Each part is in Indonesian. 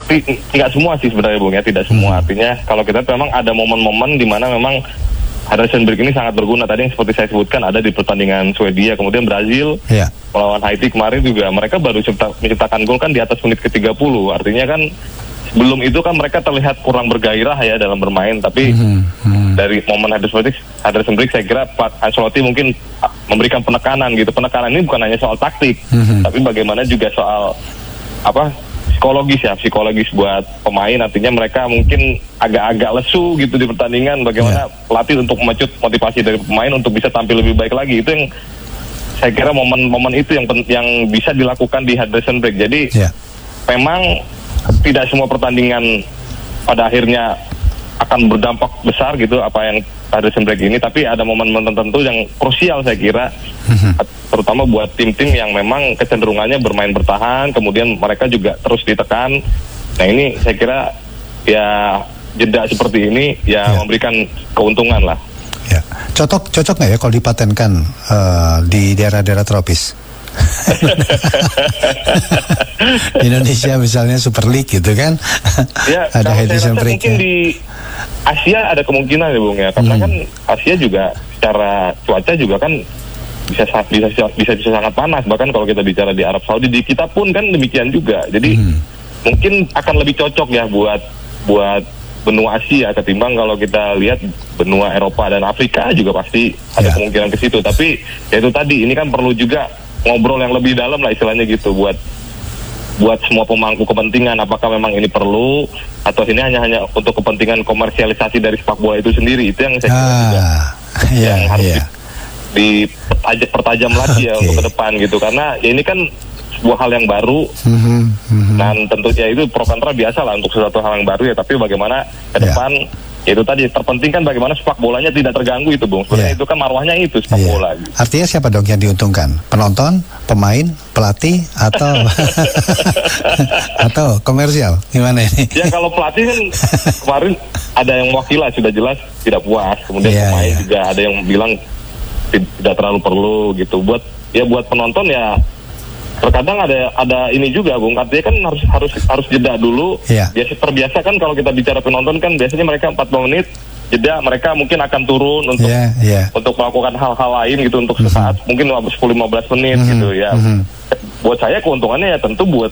Tidak semua sih sebenarnya Bung ya, tidak semua. Artinya kalau kita memang ada momen-momen di mana memang hydration break ini sangat berguna. Tadi yang seperti saya sebutkan ada di pertandingan Swedia, kemudian Brazil melawan Haiti kemarin juga mereka baru menciptakan gol kan di atas menit ke-30. Artinya kan sebelum itu kan mereka terlihat kurang bergairah ya dalam bermain, tapi dari momen hydration break saya kira Pak Ancelotti mungkin memberikan penekanan gitu. Penekanan ini bukan hanya soal taktik, tapi bagaimana juga soal psikologis buat pemain. Artinya mereka mungkin agak-agak lesu gitu di pertandingan, bagaimana pelatih untuk memecut motivasi dari pemain untuk bisa tampil lebih baik lagi. Itu yang saya kira momen-momen itu yang bisa dilakukan di hydration break. Jadi memang tidak semua pertandingan pada akhirnya akan berdampak besar gitu apa yang hydration break ini, tapi ada momen-momen tertentu yang krusial saya kira, terutama buat tim-tim yang memang kecenderungannya bermain bertahan, kemudian mereka juga terus ditekan. Nah ini saya kira ya jeda seperti ini memberikan keuntungan lah. Ya. Cocok nggak ya kalau dipatenkan di daerah-daerah tropis? Indonesia misalnya Super League gitu kan, ada hydration break. Mungkin di Asia ada kemungkinan ya Bung ya, karena kan Asia juga secara cuaca juga kan bisa sangat panas. Bahkan kalau kita bicara di Arab Saudi, di kita pun kan demikian juga. Jadi mungkin akan lebih cocok ya buat benua Asia ketimbang kalau kita lihat benua Eropa dan Afrika juga pasti ada kemungkinan ke situ. Tapi ya itu tadi, ini kan perlu juga ngobrol yang lebih dalam lah istilahnya gitu buat semua pemangku kepentingan, apakah memang ini perlu atau ini hanya untuk kepentingan komersialisasi dari sepak bola itu sendiri. Itu yang saya kira juga yang harus dipertajam lagi ya untuk ke depan gitu, karena ya ini kan sebuah hal yang baru dan tentunya itu pro kontra biasa lah untuk sesuatu hal yang baru ya, tapi bagaimana ke depan itu tadi terpenting kan bagaimana sepak bolanya tidak terganggu itu Bung. Sebenarnya itu kan marwahnya itu sepak bola gitu. Artinya siapa dong yang diuntungkan? Penonton, pemain, pelatih atau atau komersial? Gimana ini? Ya kalau pelatih kan kemarin ada yang mewakili sudah jelas tidak puas. Kemudian pemain juga ada yang bilang tidak terlalu perlu gitu. Buat penonton ya terkadang ada ini juga Bung, artinya kan harus jeda dulu. Biasa terbiasa kan kalau kita bicara penonton kan biasanya mereka 40 menit jeda, mereka mungkin akan turun untuk melakukan hal-hal lain gitu untuk sesaat, mungkin 10-15 menit gitu ya. Buat saya keuntungannya ya tentu buat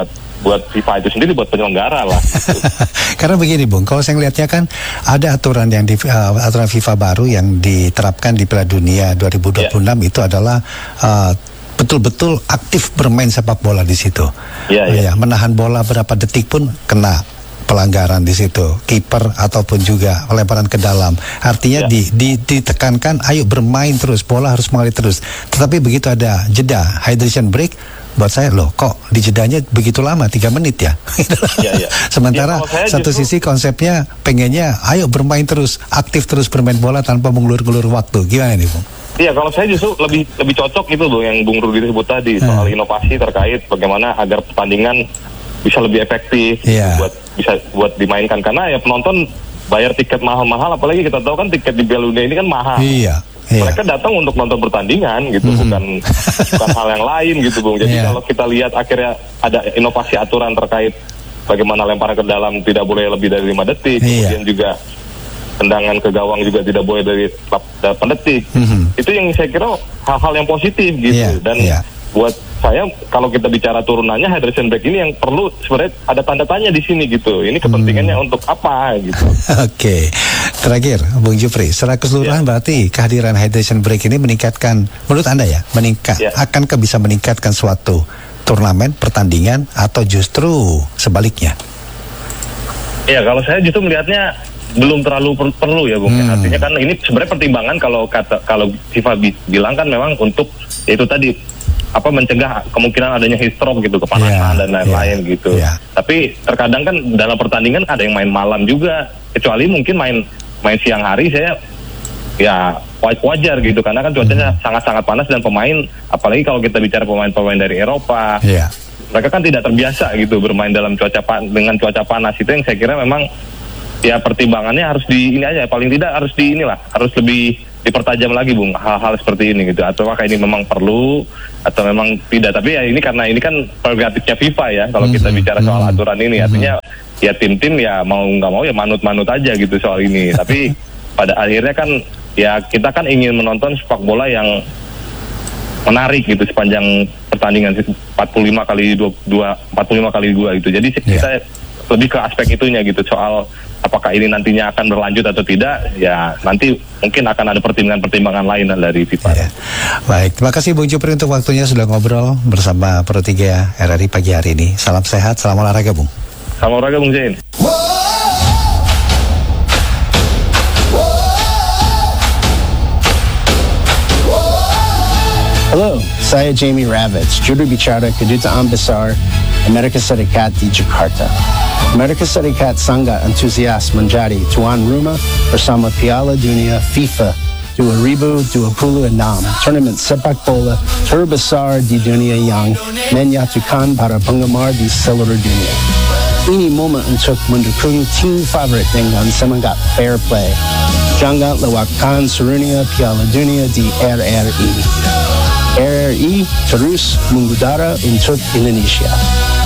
FIFA itu sendiri, buat penyelenggara lah gitu. Karena begini Bung, kalau saya ngelihatnya kan ada aturan aturan FIFA baru yang diterapkan di Piala Dunia 2026 itu adalah betul-betul aktif bermain sepak bola di situ. Menahan bola berapa detik pun kena pelanggaran di situ. Kiper ataupun juga lemparan ke dalam. Artinya ditekankan, ayo bermain terus, bola harus mengalir terus. Tetapi begitu ada jeda hydration break, buat saya loh kok di jedanya begitu lama, 3 menit ya. Sementara satu sisi konsepnya pengennya ayo bermain terus, aktif terus bermain bola tanpa mengulur-ulur waktu. Gimana nih Bung? Iya, kalau saya justru lebih cocok itu Bung yang Bung Rudi sebut tadi soal inovasi terkait bagaimana agar pertandingan bisa lebih efektif buat dimainkan, karena ya penonton bayar tiket mahal-mahal, apalagi kita tahu kan tiket di Piala Dunia ini kan mahal. Mereka datang untuk nonton pertandingan gitu, bukan hal yang lain gitu Bung. Jadi kalau kita lihat akhirnya ada inovasi aturan terkait bagaimana lemparan ke dalam tidak boleh lebih dari 5 detik, kemudian juga tendangan ke gawang juga tidak boleh dari 8 detik. Itu yang saya kira hal-hal yang positif gitu. Dan buat saya kalau kita bicara turunannya hydration break ini yang perlu sebenarnya ada tanda tanya di sini gitu. Ini kepentingannya untuk apa gitu. Oke. Terakhir Bung Jupri, secara keseluruhan berarti kehadiran hydration break ini meningkatkan, menurut Anda ya, akankah bisa meningkatkan suatu turnamen, pertandingan, atau justru sebaliknya? Ya, kalau saya justru melihatnya belum terlalu perlu ya Bung. Artinya kan ini sebenarnya pertimbangan kalau FIFA bilang kan memang untuk itu tadi mencegah kemungkinan adanya heat stroke gitu, kepanasan dan lain-lain gitu. Tapi terkadang kan dalam pertandingan ada yang main malam juga, kecuali mungkin main siang hari saya ya wajar gitu, karena kan cuacanya sangat-sangat panas dan pemain, apalagi kalau kita bicara pemain-pemain dari Eropa, mereka kan tidak terbiasa gitu bermain dalam dengan cuaca panas. Itu yang saya kira memang ya pertimbangannya harus paling tidak harus harus lebih dipertajam lagi Bung, hal-hal seperti ini gitu. Atau apakah ini memang perlu atau memang tidak. Tapi ya ini karena ini kan prerogatifnya FIFA ya kalau kita bicara soal aturan ini. Artinya ya tim-tim ya mau nggak mau ya manut-manut aja gitu soal ini. Tapi pada akhirnya kan ya kita kan ingin menonton sepak bola yang menarik gitu sepanjang pertandingan 45 kali 2 gitu. Jadi kita lebih ke aspek itunya gitu, soal apakah ini nantinya akan berlanjut atau tidak, ya nanti mungkin akan ada pertimbangan-pertimbangan lain dari FIFA. Ya. Baik, terima kasih Bung Jupri untuk waktunya sudah ngobrol bersama Pro 3 RRI pagi hari ini. Salam sehat, salam olahraga Bung. Salam olahraga Bung Zain. Halo, saya Jamie Ravitz, juru bicara Kedutaan Besar Amerika Serikat di Jakarta. Amerika Serikat sangat antusias menjadi tuan rumah bersama Piala Dunia FIFA 2026, tournament sepak bola terbesar di dunia yang menyatukan para penggemar di seluruh dunia. Ini momen untuk mendukung tim favorit dengan semangat fair play. Jangan lewatkan serunya Piala Dunia di RRI. RRI terus mengudara untuk Indonesia.